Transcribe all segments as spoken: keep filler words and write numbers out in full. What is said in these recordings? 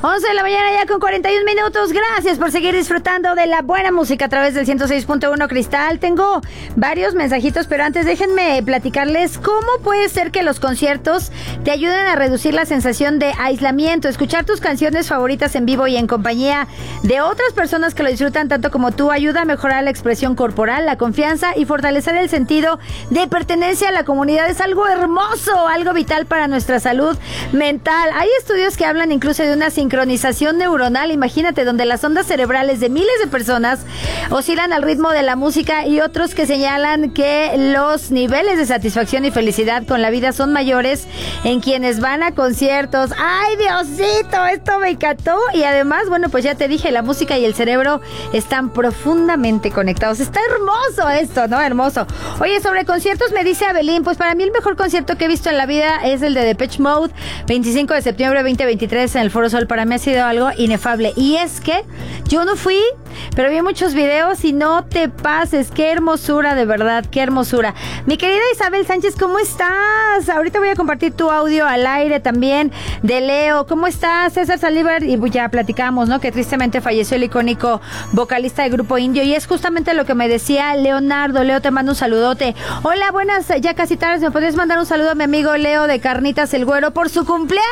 once de la mañana ya con cuarenta y un minutos. Gracias por seguir disfrutando de la buena música a través del ciento seis punto uno Cristal. Tengo varios mensajitos, pero antes déjenme platicarles cómo puede ser que los conciertos te ayuden a reducir la sensación de aislamiento. Escuchar tus canciones favoritas en vivo y en compañía de otras personas que lo disfrutan tanto como tú ayuda a mejorar la expresión corporal, la confianza y fortalecer el sentido de pertenencia a la comunidad. Es algo hermoso, algo vital para nuestra salud mental. Hay estudios que hablan incluso de una sincronización neuronal, imagínate, donde las ondas cerebrales de miles de personas oscilan al ritmo de la música, y otros que señalan que los niveles de satisfacción y felicidad con la vida son mayores en quienes van a conciertos. ¡Ay, Diosito! Esto me encantó. Y además, bueno, pues ya te dije, la música y el cerebro están profundamente conectados. Está hermoso esto, ¿no? Hermoso. Oye, sobre conciertos me dice Abelín, pues para mí el mejor concierto que he visto en la vida es el de Depeche Mode, veinticinco de septiembre de veinte veintitrés en el Foro Sol. Para mí ha sido algo inefable. Y es que yo no fui, pero vi muchos videos y no te pases. Qué hermosura, de verdad, qué hermosura. Mi querida Isabel Sánchez, ¿cómo estás? Ahorita voy a compartir tu audio al aire también de Leo. ¿Cómo estás? César Saldívar, y ya platicamos, ¿no? Que tristemente falleció el icónico vocalista del Grupo Indio, y es justamente lo que me decía Leonardo. Leo, te mando un saludote. Hola, buenas, ya casi tardes. ¿Me podrías mandar un saludo a mi amigo Leo de Carnitas El Güero por su cumpleaños?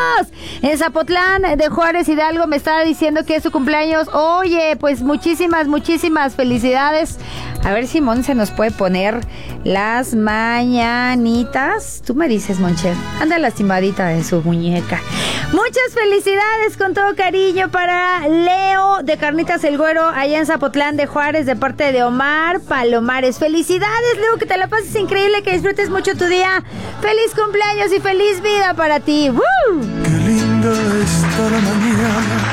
En Zapotlán de Juárez Hidalgo me estaba diciendo que es su cumpleaños. Oye, pues muchísimas, muchísimas felicidades. A ver si Mon se nos puede poner las mañanitas. Tú me dices, Moncher. Anda lastimadita de su muñeca. Muchas felicidades con todo cariño para Leo de Carnitas El Güero allá en Zapotlán de Juárez, de parte de Omar Palomares. Felicidades, Leo, que te la pases increíble, que disfrutes mucho tu día. Feliz cumpleaños y feliz vida para ti. ¡Woo! Qué linda está la mañana.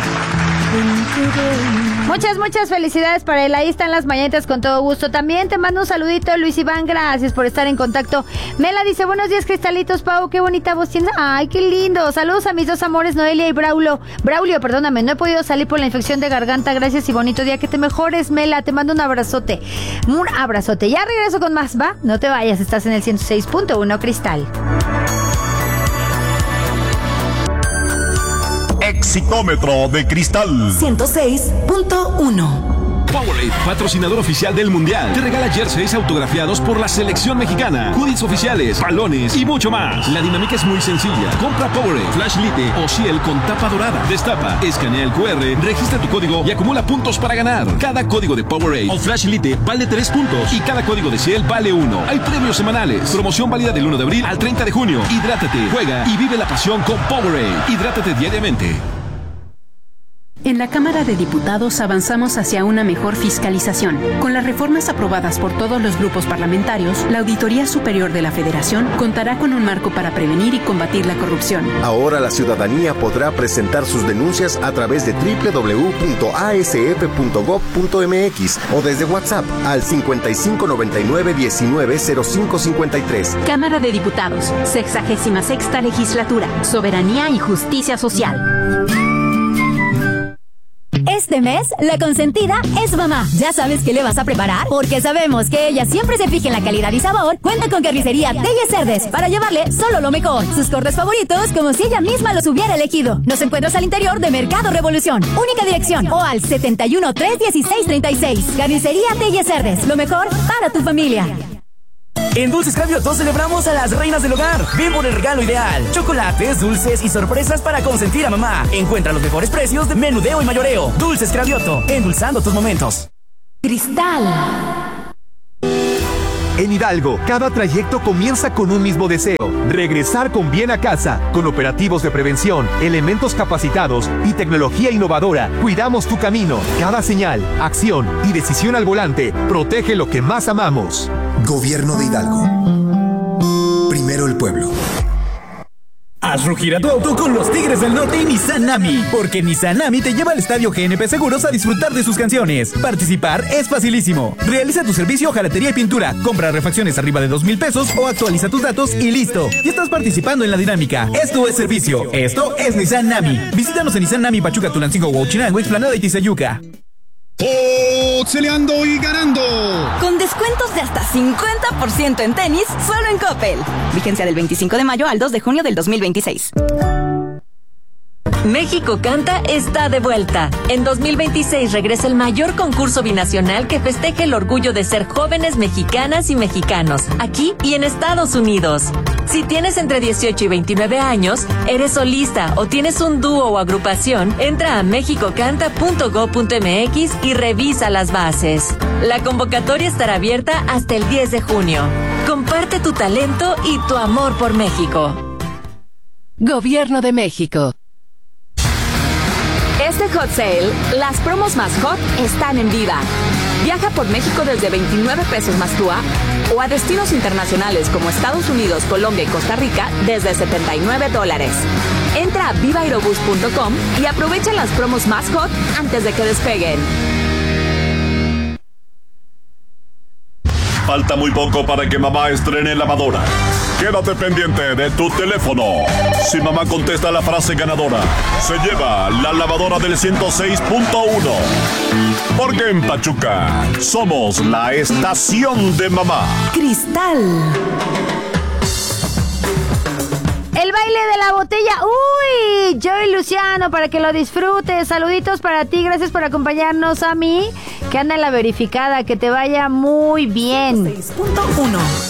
Muchas, muchas felicidades para él. Ahí están las mañanitas con todo gusto. También te mando un saludito, Luis Iván. Gracias por estar en contacto. Mela dice, buenos días, Cristalitos. Pau, qué bonita voz tienes. Ay, qué lindo. Saludos a mis dos amores, Noelia y Braulio. Braulio, perdóname, no he podido salir por la infección de garganta. Gracias y bonito día. Que te mejores, Mela. Te mando un abrazote. Un abrazote. Ya regreso con más, ¿va? No te vayas, estás en el ciento seis punto uno Cristal. Exitómetro de Cristal ciento seis punto uno. Powerade, patrocinador oficial del Mundial, te regala jerseys autografiados por la selección mexicana, hoodies oficiales, balones y mucho más. La dinámica es muy sencilla. Compra Powerade, Flash Lite o Ciel con tapa dorada. Destapa, escanea el cu erre, registra tu código y acumula puntos para ganar. Cada código de Powerade o Flash Lite vale tres puntos y cada código de Ciel vale uno. Hay premios semanales. Promoción válida del uno de abril al treinta de junio. Hidrátate, juega y vive la pasión con Powerade. Hidrátate diariamente. En la Cámara de Diputados avanzamos hacia una mejor fiscalización. Con las reformas aprobadas por todos los grupos parlamentarios, la Auditoría Superior de la Federación contará con un marco para prevenir y combatir la corrupción. Ahora la ciudadanía podrá presentar sus denuncias a través de doble u doble u doble u punto a ese efe punto gob punto eme equis o desde WhatsApp al cincuenta y cinco noventa y nueve diecinueve cero cinco cincuenta y tres. Cámara de Diputados, sexagésima sexta legislatura, soberanía y justicia social. Este mes, la consentida es mamá. ¿Ya sabes qué le vas a preparar? Porque sabemos que ella siempre se fija en la calidad y sabor. Cuenta con Carnicería Telles Cerdes para llevarle solo lo mejor. Sus cortes favoritos como si ella misma los hubiera elegido. Nos encuentras al interior de Mercado Revolución. Única dirección o al setenta y uno tres dieciséis treinta y seis. Carnicería Telles Cerdes. Lo mejor para tu familia. En Dulces Cravioto celebramos a las reinas del hogar. Ven por el regalo ideal. Chocolates, dulces y sorpresas para consentir a mamá. Encuentra los mejores precios de menudeo y mayoreo. Dulces Cravioto, endulzando tus momentos. Cristal. En Hidalgo, cada trayecto comienza con un mismo deseo: regresar con bien a casa. Con operativos de prevención, elementos capacitados y tecnología innovadora, cuidamos tu camino. Cada señal, acción y decisión al volante protege lo que más amamos. Gobierno de Hidalgo. Primero el pueblo. Haz rugir a tu auto con los Tigres del Norte y Nissan Nami, porque Nissan Nami te lleva al estadio G N P Seguros a disfrutar de sus canciones. Participar es facilísimo. Realiza tu servicio hojalatería y pintura, compra refacciones arriba de dos mil pesos o actualiza tus datos y listo. Ya estás participando en la dinámica. Esto es servicio. Esto es Nissan Nami. Visítanos en Nissan Nami Pachuca, Tulancingo, Huachinango, Explanada y Tizayuca. Boxeleando y ganando. Con descuentos de hasta cincuenta por ciento en tenis, solo en Coppel. Vigencia del veinticinco de mayo al dos de junio del dos mil veintiséis. México Canta está de vuelta. En dos mil veintiséis regresa el mayor concurso binacional que festeja el orgullo de ser jóvenes mexicanas y mexicanos, aquí y en Estados Unidos. Si tienes entre dieciocho y veintinueve años, eres solista o tienes un dúo o agrupación, entra a mexico canta punto gob punto eme equis y revisa las bases. La convocatoria estará abierta hasta el diez de junio. Comparte tu talento y tu amor por México. Gobierno de México. Este Hot Sale, las promos más hot están en Viva. Viaja por México desde veintinueve pesos más T U A o a destinos internacionales como Estados Unidos, Colombia y Costa Rica desde setenta y nueve dólares. Entra a viva aerobús punto com y aprovecha las promos más hot antes de que despeguen. Falta muy poco para que mamá estrene lavadora. Quédate pendiente de tu teléfono. Si mamá contesta la frase ganadora, se lleva la lavadora del ciento seis punto uno. Porque en Pachuca somos la estación de mamá. Cristal. El baile de la botella. Uy, Joey Luciano, para que lo disfrutes. Saluditos para ti, gracias por acompañarnos a mí. Que anda en la verificada, que te vaya muy bien. seis punto uno.